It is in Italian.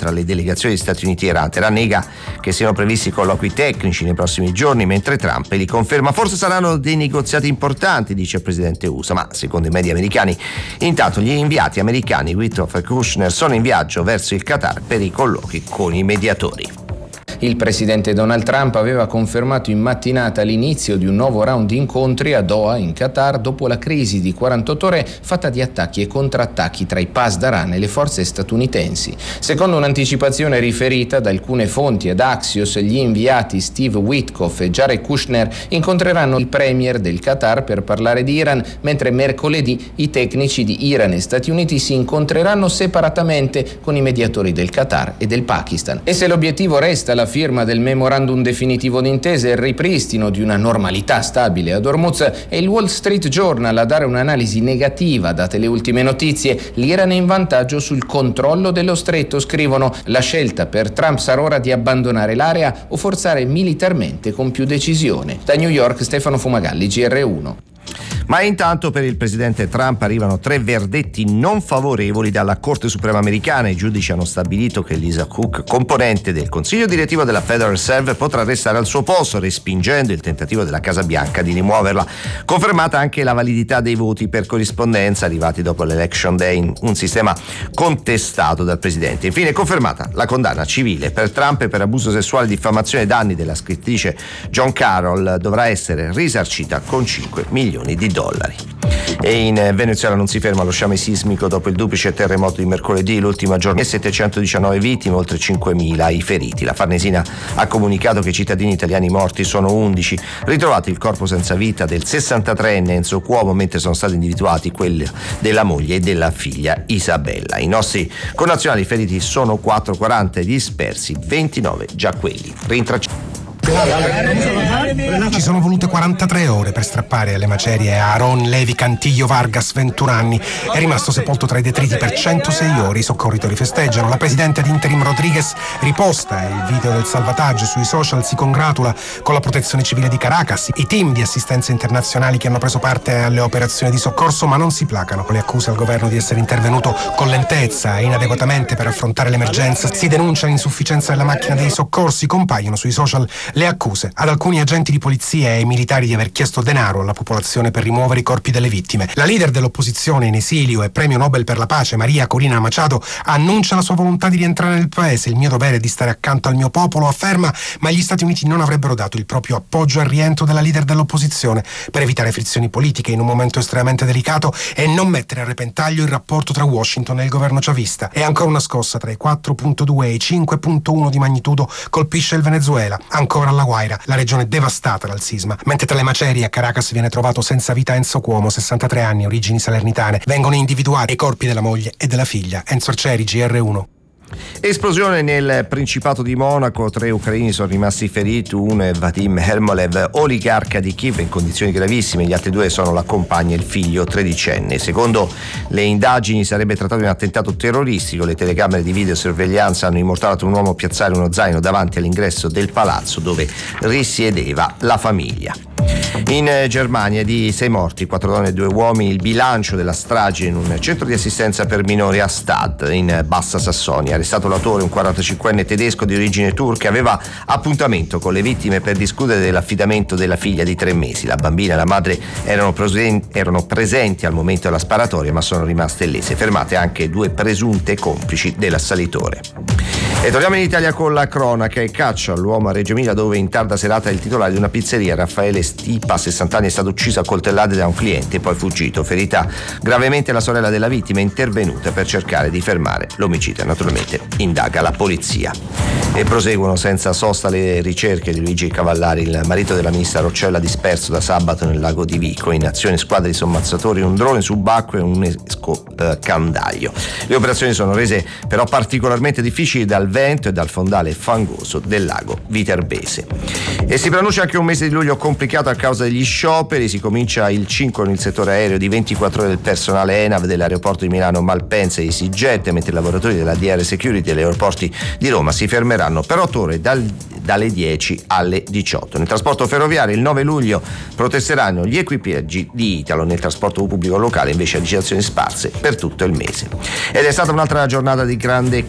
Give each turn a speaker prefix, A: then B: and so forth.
A: tra le delegazioni di Stati Uniti e Iran. Teheran nega che siano previsti colloqui tecnici nei prossimi giorni, mentre Trump li conferma. Forse saranno dei negoziati importanti, dice il presidente USA, ma secondo i media americani intanto gli inviati americani Witkoff e Kushner sono in viaggio verso il Qatar per i colloqui con i mediatori.
B: Il presidente Donald Trump aveva confermato in mattinata l'inizio di un nuovo round di incontri a Doha, in Qatar, dopo la crisi di 48 ore fatta di attacchi e contrattacchi tra i Pasdaran e le forze statunitensi. Secondo un'anticipazione riferita da alcune fonti ad Axios, gli inviati Steve Witkoff e Jared Kushner incontreranno il premier del Qatar per parlare di Iran, mentre mercoledì i tecnici di Iran e Stati Uniti si incontreranno separatamente con i mediatori del Qatar e del Pakistan. E se l'obiettivo resta la firma del memorandum definitivo d'intesa e il ripristino di una normalità stabile ad Hormuz, è il Wall Street Journal a dare un'analisi negativa date le ultime notizie. L'Iran è in vantaggio sul controllo dello stretto, scrivono. La scelta per Trump sarà ora di abbandonare l'area o forzare militarmente con più decisione. Da New York, Stefano Fumagalli, GR1.
A: Ma intanto per il presidente Trump arrivano 3 verdetti non favorevoli dalla Corte Suprema americana. I giudici hanno stabilito che Lisa Cook, componente del consiglio direttivo della Federal Reserve, potrà restare al suo posto, respingendo il tentativo della Casa Bianca di rimuoverla. Confermata anche la validità dei voti per corrispondenza arrivati dopo l'Election Day, un sistema contestato dal presidente. Infine confermata la condanna civile per Trump per abuso sessuale e diffamazione ai danni della scrittrice John Carroll. Dovrà essere risarcita con $5 milioni. E in Venezuela non si ferma lo sciame sismico dopo il duplice terremoto di mercoledì, l'ultima giornata, 719 vittime, oltre 5.000 i feriti. La Farnesina ha comunicato che i cittadini italiani morti sono 11, ritrovati il corpo senza vita del 63enne Enzo Cuomo, mentre sono stati individuati quelli della moglie e della figlia Isabella. I nostri connazionali feriti sono 40 dispersi, 29 già quelli rintracciati.
C: Ci sono volute 43 ore per strappare alle macerie Aaron Levi Cantillo Vargas, 21 anni. È rimasto sepolto tra i detriti per 106 ore. I soccorritori festeggiano. La presidente ad interim Rodriguez riposta il video del salvataggio sui social, si congratula con la protezione civile di Caracas, i team di assistenza internazionali che hanno preso parte alle operazioni di soccorso, ma non si placano. Le accuse al governo di essere intervenuto con lentezza e inadeguatamente per affrontare l'emergenza. Si denuncia l'insufficienza della macchina dei soccorsi. Compaiono sui social le accuse ad alcuni agenti di polizia e militari di aver chiesto denaro alla popolazione per rimuovere i corpi delle vittime. La leader dell'opposizione in esilio e premio Nobel per la pace, Maria Corina Machado, annuncia la sua volontà di rientrare nel paese. Il mio dovere è di stare accanto al mio popolo, afferma, ma gli Stati Uniti non avrebbero dato il proprio appoggio al rientro della leader dell'opposizione per evitare frizioni politiche in un momento estremamente delicato e non mettere a repentaglio il rapporto tra Washington e il governo chavista. E ancora una scossa tra i 4.2 e i 5.1 di magnitudo colpisce il Venezuela. Ancora alla Guaira, la regione devastata dal sisma, mentre tra le macerie a Caracas viene trovato senza vita Enzo Cuomo, 63 anni, origini salernitane. Vengono individuati i corpi della moglie e della figlia. Enzo Arcieri, GR1.
A: Esplosione nel Principato di Monaco, 3 ucraini sono rimasti feriti, uno è Vadim Hermolev, oligarca di Kiev, in condizioni gravissime, gli altri 2 sono la compagna e il figlio tredicenne. Secondo le indagini sarebbe trattato di un attentato terroristico. Le telecamere di videosorveglianza hanno immortalato un uomo piazzare uno zaino davanti all'ingresso del palazzo dove risiedeva la famiglia. In Germania di 6 morti, 4 donne e 2 uomini, il bilancio della strage in un centro di assistenza per minori a Stad, in Bassa Sassonia. Arrestato l'autore, un 45enne tedesco di origine turca, aveva appuntamento con le vittime per discutere dell'affidamento della figlia di 3 mesi. La bambina e la madre erano presenti al momento della sparatoria, ma sono rimaste lese. Fermate anche 2 presunte complici dell'assalitore. E torniamo in Italia con la cronaca e caccia all'uomo a Reggio Emilia, dove in tarda serata il titolare di una pizzeria, Raffaele Stipa, 60 anni, è stato ucciso a coltellate da un cliente e poi fuggito. Ferita gravemente la sorella della vittima, è intervenuta per cercare di fermare l'omicidio. Naturalmente indaga la polizia. E proseguono senza sosta le ricerche di Luigi Cavallari, il marito della ministra Roccella, disperso da sabato nel lago di Vico. In azione squadre di sommazzatori, un drone subacqueo e un candaglio. Le operazioni sono rese però particolarmente difficili dal vento e dal fondale fangoso del lago Viterbese. E si pronuncia anche un mese di luglio complicato a causa degli scioperi. Si comincia il 5 con il settore aereo di 24 ore del personale ENAV dell'aeroporto di Milano Malpensa e EasyJet, mentre i lavoratori della DR Security degli aeroporti di Roma si fermeranno per 8 ore dalle 10 alle 18. Nel trasporto ferroviario il 9 luglio protesteranno gli equipaggi di Italo. Nel trasporto pubblico locale invece agitazioni sparse per tutto il mese. Ed è stata un'altra giornata di grande